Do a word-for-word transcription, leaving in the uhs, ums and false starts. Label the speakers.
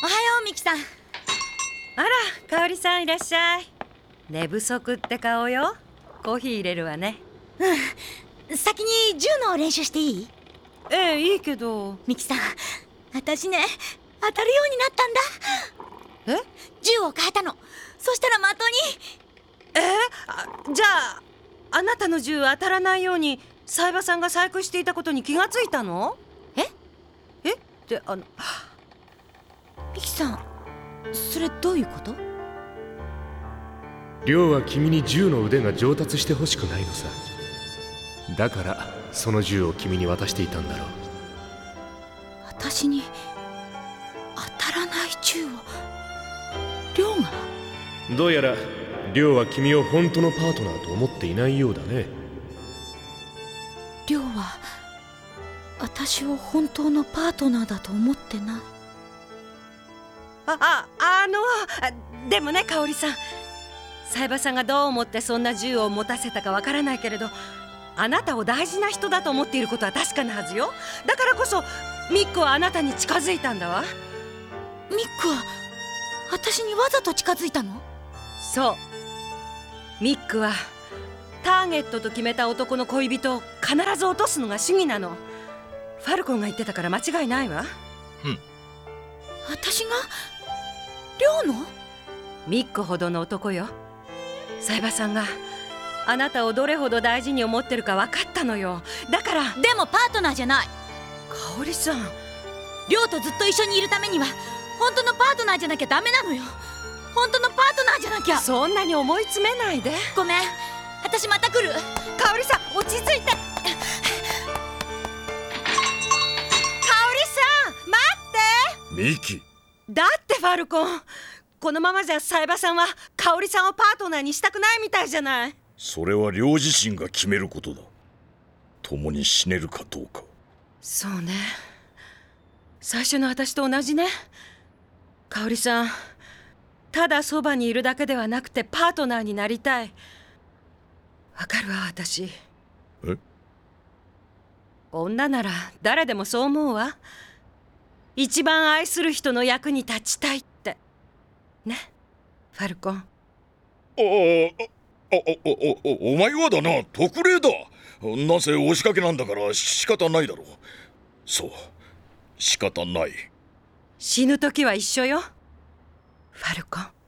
Speaker 1: おはようミキさん。
Speaker 2: あら、香織さんいらっしゃい。寝不足って顔よ。コーヒー入れるわね。
Speaker 1: うん、先に銃の練習していい？
Speaker 2: ええ、いいけど。
Speaker 1: ミキさん、私ね、当たるようになったんだ。
Speaker 2: え？
Speaker 1: 銃を変えたの。そしたら的に。
Speaker 2: えあじゃああなたの銃当たらないようにサイバさんが細工していたことに気がついたの？
Speaker 1: え
Speaker 2: えってあの
Speaker 1: ミキさん、それどういうこと？
Speaker 3: 亮は君に銃の腕が上達してほしくないのさ。だからその銃を君に渡していたんだろう。
Speaker 1: 私に当たらない銃を亮が？
Speaker 3: どうやら亮は君を本当のパートナーと思っていないようだね。
Speaker 1: 亮は私を本当のパートナーだと思ってない。
Speaker 2: あああのでもね、香織さん、サイバさんがどう思ってそんな銃を持たせたかわからないけれど、あなたを大事な人だと思っていることは確かなはずよ。だからこそミックはあなたに近づいたんだわ。
Speaker 1: ミックは私にわざと近づいたの？
Speaker 2: そう、ミックはターゲットと決めた男の恋人を必ず落とすのが主義なの。ファルコンが言ってたから間違いないわ。
Speaker 3: うん。
Speaker 1: 私が亮の？
Speaker 2: ミックほどの男よ。サイバさんがあなたをどれほど大事に思ってるか分かったのよ。だから。
Speaker 1: でもパートナーじゃない。
Speaker 2: 香織さん、
Speaker 1: 亮とずっと一緒にいるためには本当のパートナーじゃなきゃダメなのよ。本当のパートナーじゃなきゃ。
Speaker 2: そんなに思い詰めないで。
Speaker 1: ごめん、私また来る。
Speaker 2: 香織さん、落ち着いて。香織さん、待って。
Speaker 4: ミキ、
Speaker 2: だってファルコン、このままじゃサイバさんは香織さんをパートナーにしたくないみたいじゃない。
Speaker 4: それは亮自身が決めることだ。共に死ねるかどうか。
Speaker 2: そうね、最初の私と同じね。香織さん、ただそばにいるだけではなくてパートナーになりたい。わかるわ、私。
Speaker 4: え？
Speaker 2: 女なら誰でもそう思うわ。一番愛する人の役に立ちたいってね、ファルコン。
Speaker 4: ああ、あ、お、お、お前はだな、特例だ。なぜ押しかけなんだから仕方ないだろう。そう、仕方ない。
Speaker 2: 死ぬ時は一緒よ、ファルコン。